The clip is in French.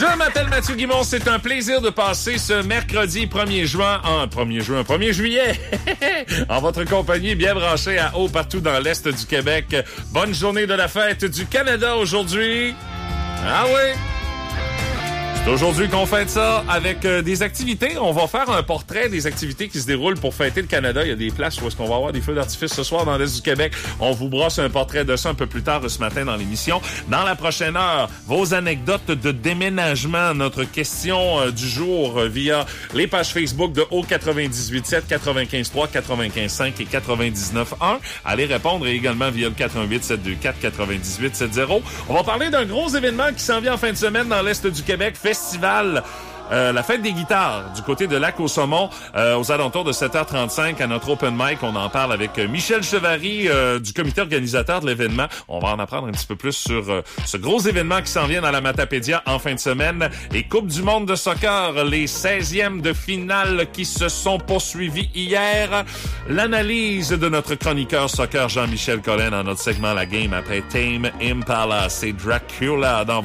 Je m'appelle Mathieu Guimond, c'est un plaisir de passer ce mercredi 1er juillet, en votre compagnie bien branchée à haut partout dans l'Est du Québec. Bonne journée de la fête du Canada aujourd'hui. Ah oui! C'est aujourd'hui qu'on fête ça avec des activités. On va faire un portrait des activités qui se déroulent pour fêter le Canada. Il y a des places où est-ce qu'on va avoir des feux d'artifice ce soir dans l'Est du Québec. On vous brosse un portrait de ça un peu plus tard ce matin dans l'émission. Dans la prochaine heure, vos anecdotes de déménagement. Notre question du jour via les pages Facebook de O98.7, 95.3, 95.5 et 99.1. Allez répondre également via le 418-724-98.70. On va parler d'un gros événement qui s'en vient en fin de semaine dans l'Est du Québec. Festival, la fête des guitares du côté de Lac-au-Saumon aux alentours de 7h35 à notre open mic. On en parle avec Michel Chevary du comité organisateur de l'événement. On va en apprendre un petit peu plus sur ce gros événement qui s'en vient dans la Matapédia en fin de semaine. Et Coupe du monde de soccer, les 16e de finale qui se sont poursuivis hier. L'analyse de notre chroniqueur soccer Jean-Michel Collin dans notre segment La Game après Tame Impala. C'est Dracula dans